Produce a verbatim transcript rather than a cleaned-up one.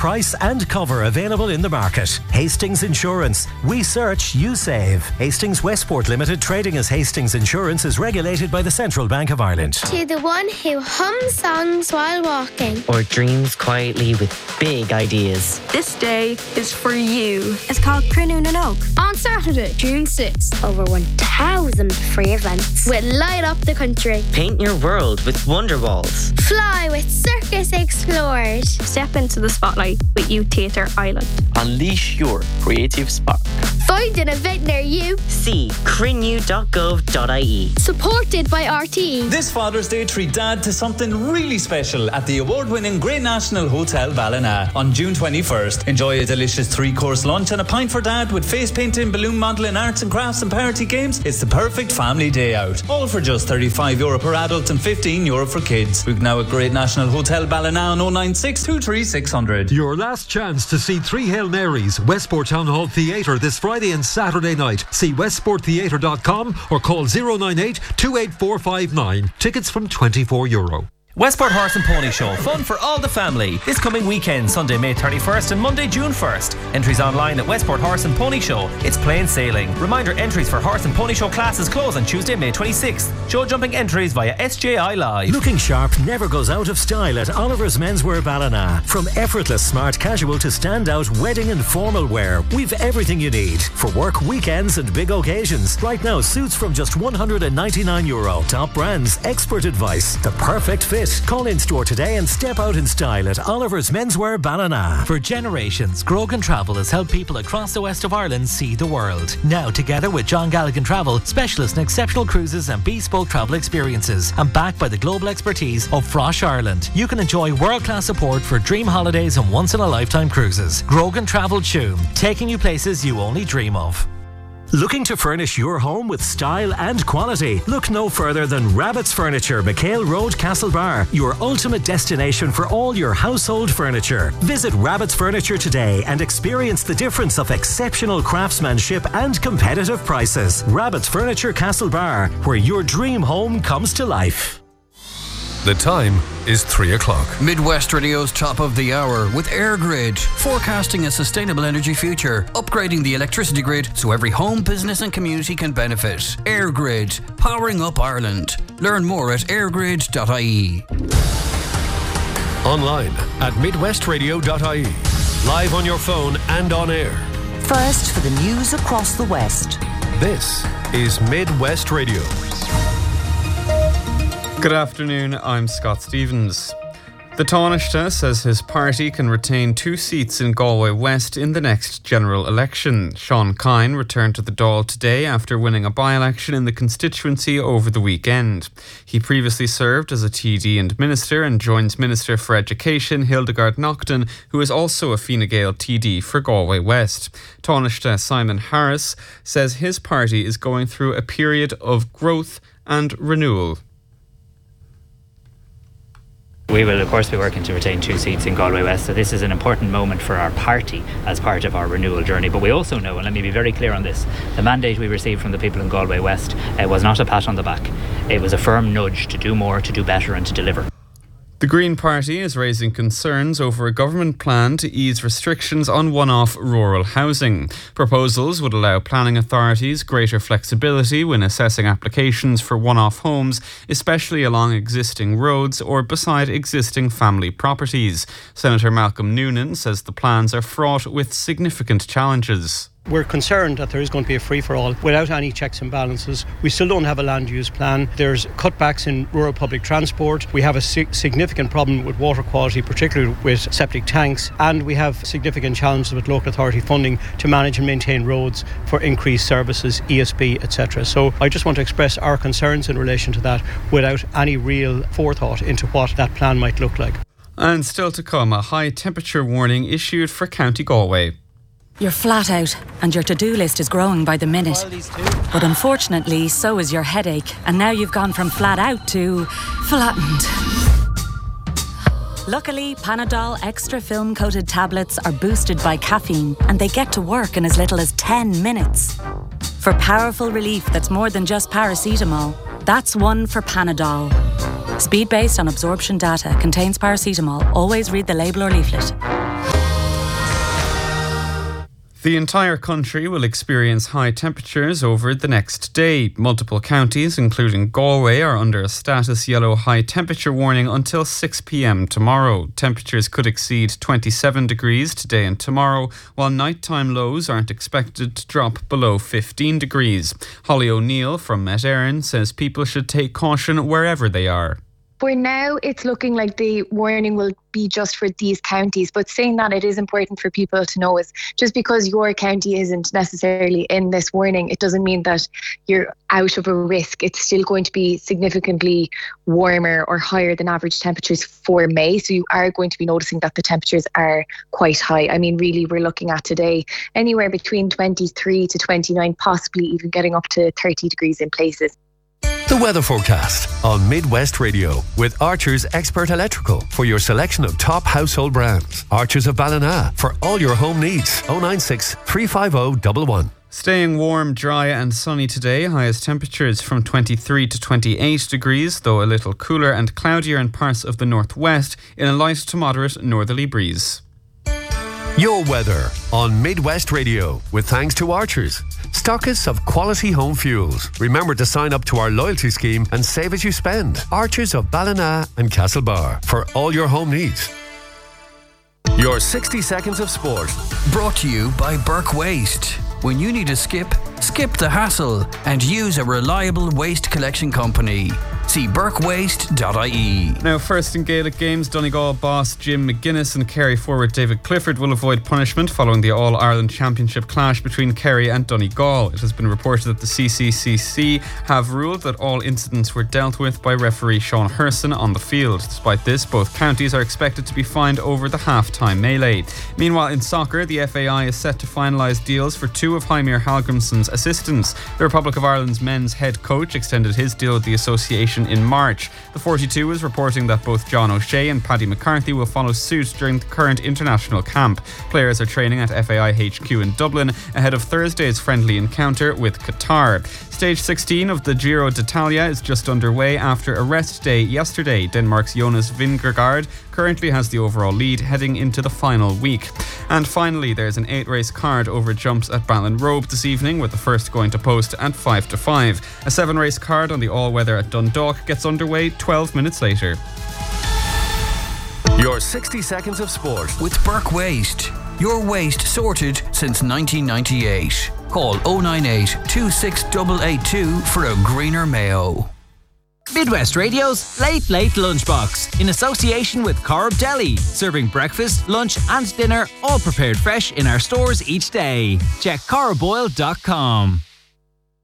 price and cover available in the market. Hastings Insurance. We search, you save. Hastings Westport Limited, trading as Hastings Insurance, is regulated by the Central Bank of Ireland. To the one who hums songs while walking. Or dreams quietly with big ideas. This day is for you. It's called Crunoon and Oak. On Saturday, June sixth. Over one thousand free events. With Light Up the Country. Paint your world with Wonder Walls. Fly with Circus Explored. Step into the spotlight with Youth Theatre Ireland. Unleash your creative spark. Find an event near you. See crinew dot gov dot I E. Supported by R T E. This Father's Day, treat Dad to something really special at the award-winning Great National Hotel Ballina on June twenty-first. Enjoy a delicious three-course lunch and a pint for Dad with face painting, balloon modelling, arts and crafts and party games. It's the perfect family day out. All for just thirty-five euro per adult and fifteen euro for kids. Book now at Great National Hotel Ballina on oh nine six, two three six zero zero. Your last chance to see Three Hail Marys, Westport Town Hall Theatre this Friday and Saturday night. See westport theatre dot com or call oh nine eight, two eight four five nine. Tickets from twenty-four euro. Westport Horse and Pony Show, fun for all the family. This coming weekend, Sunday, May thirty-first and Monday, June first. Entries online at Westport Horse and Pony Show. It's plain sailing. Reminder, entries for Horse and Pony Show classes close on Tuesday, May twenty-sixth. Show jumping entries via S J I Live. Looking sharp never goes out of style at Oliver's Menswear Ballina. From effortless smart casual to standout wedding and formal wear, we've everything you need for work, weekends and big occasions. Right now, suits from just one hundred ninety-nine euro. Top brands, expert advice, the perfect fit. Call in store today and step out in style at Oliver's Menswear Ballina. For generations, Grogan Travel has helped people across the west of Ireland see the world. Now, together with John Galligan Travel, specialists in exceptional cruises and bespoke travel experiences, and backed by the global expertise of Frosh Ireland, you can enjoy world-class support for dream holidays and once-in-a-lifetime cruises. Grogan Travel Tuam, taking you places you only dream of. Looking to furnish your home with style and quality? Look no further than Rabbit's Furniture, McHale Road, Castlebar, your ultimate destination for all your household furniture. Visit Rabbit's Furniture today and experience the difference of exceptional craftsmanship and competitive prices. Rabbit's Furniture, Castlebar, where your dream home comes to life. The time is three o'clock. Midwest Radio's top of the hour with EirGrid, forecasting a sustainable energy future, upgrading the electricity grid so every home, business and community can benefit. EirGrid, powering up Ireland. Learn more at air grid dot I E. Online at midwest radio dot I E. Live on your phone and on air. First for the news across the West. This is Midwest Radio. Good afternoon, I'm Scott Stevens. The Taoiseach says his party can retain two seats in Galway West in the next general election. Sean Kine returned to the Dáil today after winning a by-election in the constituency over the weekend. He previously served as a T D and Minister and joins Minister for Education Hildegard Naughton, who is also a Fine Gael T D for Galway West. Taoiseach Simon Harris says his party is going through a period of growth and renewal. We will of course be working to retain two seats in Galway West, so this is an important moment for our party as part of our renewal journey. But we also know, and let me be very clear on this, the mandate we received from the people in Galway West uh, was not a pat on the back. It was a firm nudge to do more, to do better and to deliver. The Green Party is raising concerns over a government plan to ease restrictions on one-off rural housing. Proposals would allow planning authorities greater flexibility when assessing applications for one-off homes, especially along existing roads or beside existing family properties. Senator Malcolm Noonan says the plans are fraught with significant challenges. We're concerned that there is going to be a free-for-all without any checks and balances. We still don't have a land use plan. There's cutbacks in rural public transport. We have a si- significant problem with water quality, particularly with septic tanks. And we have significant challenges with local authority funding to manage and maintain roads for increased services, E S B, et cetera. So I just want to express our concerns in relation to that without any real forethought into what that plan might look like. And still to come, a high temperature warning issued for County Galway. You're flat out and your to-do list is growing by the minute. But unfortunately, so is your headache. And now you've gone from flat out to flattened. Luckily, Panadol Extra Film-Coated tablets are boosted by caffeine and they get to work in as little as ten minutes. For powerful relief that's more than just paracetamol, that's one for Panadol. Speed based on absorption data, contains paracetamol. Always read the label or leaflet. The entire country will experience high temperatures over the next day. Multiple counties, including Galway, are under a status yellow high temperature warning until six p.m. tomorrow. Temperatures could exceed twenty-seven degrees today and tomorrow, while nighttime lows aren't expected to drop below fifteen degrees. Holly O'Neill from Met Éireann says people should take caution wherever they are. For now, it's looking like the warning will be just for these counties. But saying that, it is important for people to know is just because your county isn't necessarily in this warning, it doesn't mean that you're out of a risk. It's still going to be significantly warmer or higher than average temperatures for May. So you are going to be noticing that the temperatures are quite high. I mean, really, we're looking at today anywhere between twenty-three to twenty-nine, possibly even getting up to thirty degrees in places. The weather forecast on Midwest Radio with Archer's Expert Electrical for your selection of top household brands. Archer's of Ballina for all your home needs. oh nine six, three five oh, one one. Staying warm, dry and sunny today. Highest temperatures from twenty-three to twenty-eight degrees, though a little cooler and cloudier in parts of the northwest in a light to moderate northerly breeze. Your weather on Midwest Radio with thanks to Archer's, stockists of quality home fuels. Remember to sign up to our loyalty scheme and save as you spend. Archer's of Ballina and Castlebar for all your home needs. Your sixty seconds of sport. Brought to you by Burke Waste. When you need a skip, skip the hassle and use a reliable waste collection company. See burke waste dot I E. Now, first in Gaelic games, Donegal boss Jim McGuinness and Kerry forward David Clifford will avoid punishment following the All-Ireland Championship clash between Kerry and Donegal. It has been reported that the C C C C have ruled that all incidents were dealt with by referee Sean Herson on the field. Despite this, both counties are expected to be fined over the half-time melee. Meanwhile, in soccer, the F A I is set to finalise deals for two of Heimir Hallgrimsson's assistants. The Republic of Ireland's men's head coach extended his deal with the association in March. The forty-two is reporting that both John O'Shea and Paddy McCarthy will follow suit during the current international camp. Players are training at F A I H Q in Dublin ahead of Thursday's friendly encounter with Qatar. Stage sixteen of the Giro d'Italia is just underway after a rest day yesterday. Denmark's Jonas Vingegaard currently has the overall lead heading into the final week. And finally, there's an eight-race card over jumps at Ballinrobe this evening, with the first going to post at five to five. A seven-race card on the all-weather at Dundalk gets underway twelve minutes later. Your sixty seconds of sport with Burke Waste. Your waste sorted since nineteen ninety-eight. Call oh nine eight, two six eight eight two for a greener Mayo. Midwest Radio's Late Late Lunchbox in association with Corb Deli, serving breakfast, lunch and dinner all prepared fresh in our stores each day. Check corb oil dot com.